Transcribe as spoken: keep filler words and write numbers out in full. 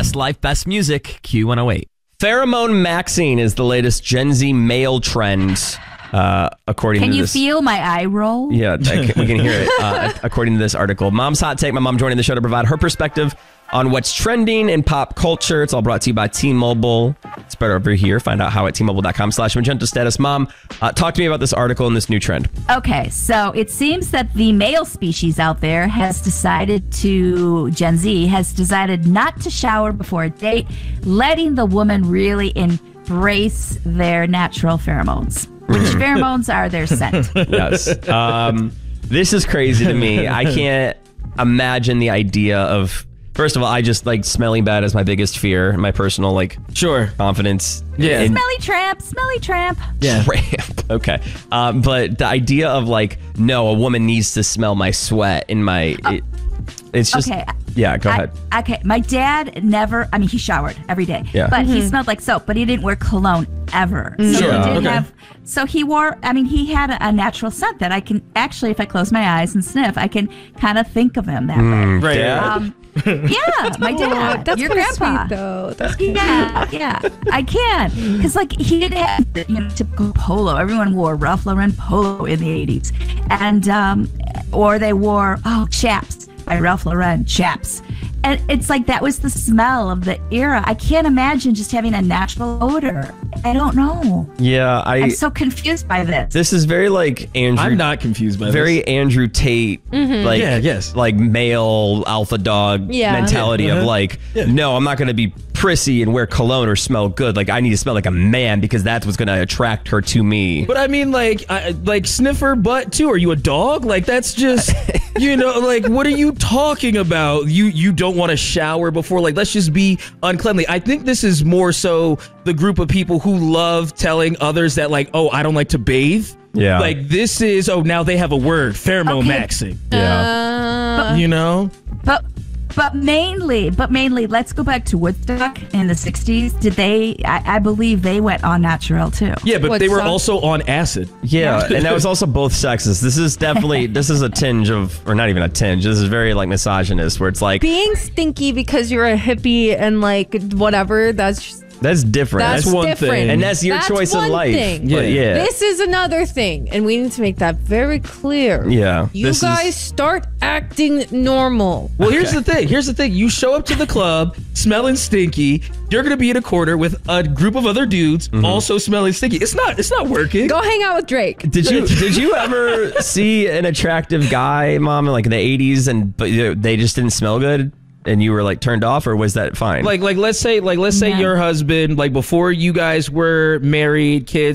Best life, best music, Q one oh eight. Pheromone maxing is the latest Gen Z male trend, uh, according Can to you this. feel my eye roll? Yeah, I can, we can hear it, uh, according to this article. Mom's Hot Take. My mom joining the show to provide her perspective on what's trending in pop culture. It's all brought to you by T-Mobile. It's better over here. Find out how at T-Mobile.com slash Magenta Status. Mom, uh, talk to me about this article and this new trend. Okay, so it seems that the male species out there has decided to, Gen Z, has decided not to shower before a date, letting the woman really embrace their natural pheromones, which pheromones are their scent. Yes. Um, this is crazy to me. I can't imagine the idea of... First of all, I just like smelling bad is my biggest fear. My personal like sure confidence. Yeah. in- Smelly tramp, smelly tramp. Yeah. Tramp. Okay. Um, but the idea of like, no, a woman needs to smell my sweat in my. It, it's just. Okay. Yeah. Go I- ahead. Okay, my dad never, I mean, he showered every day, Yeah. but he smelled like soap, but he didn't wear cologne ever. So Sure, he didn't okay. have, so he wore, I mean, he had a, a natural scent that I can actually, if I close my eyes and sniff, I can kind of think of him that way. Right. Dad? Um, yeah, my dad, Oh, that's your kinda grandpa. sweet, though. That's Yeah, yeah, I can. Because, like, he didn't have the, you know, typical polo. Everyone wore Ralph Lauren polo in the eighties. And, um, or they wore, oh, Chaps by Ralph Lauren, Chaps. And it's like that was the smell of the era. I can't imagine just having a natural odor. I don't know. Yeah. I. I'm so confused by this. This is very like Andrew. I'm not confused by Very this. Andrew Tate, like Yeah, yes. like male alpha dog Yeah. mentality Yeah. of Uh-huh. like, Yeah. no, I'm not going to be prissy and wear cologne or smell good. Like I need to smell like a man because that's what's going to attract her to me. But I mean, like, I, like sniffer butt too. Are you a dog? Like that's just, you know, like what are you talking about? You you don't want to shower before? Like let's just be uncleanly. I think this is more so the group of people who love telling others that like, oh, I don't like to bathe. Yeah. Like this is oh now they have a word pheromone Okay. maxing. Yeah. Uh, You know. But but mainly, but mainly, let's go back to Woodstock in the sixties. Did they? I, I believe they went on natural too. Yeah, but What they were song? also on acid. Yeah, and that was also both sexist. This is definitely this is a tinge of, or not even a tinge. This is very like misogynist, where it's like being stinky because you're a hippie and like whatever, that's just, that's different. that's, That's one different. thing. and that's your That's choice in one life. thing. But yeah, This is another thing, and we need to make that very clear. yeah. You this guys is, start acting normal. Well, here's the thing. Here's the thing. You show up to the club smelling stinky. You're gonna be in a corner with a group of other dudes also smelling stinky. It's not. It's not working. Go hang out with Drake. Did you did you ever see an attractive guy, mom, in like the eighties, and but you know, they just didn't smell good, and you were like turned off, or was that fine? Like, like let's say, like let's say Yeah. your husband, like before you guys were married, kids.